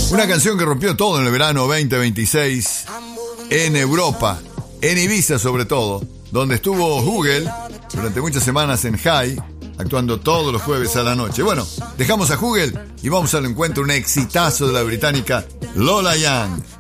Una canción que rompió todo en el verano 2026 en Europa, en Ibiza sobre todo, donde estuvo Hugel durante muchas semanas en High, actuando todos los jueves a la noche. Bueno, dejamos a Hugel y vamos al encuentro un exitazo de la británica Lola Young.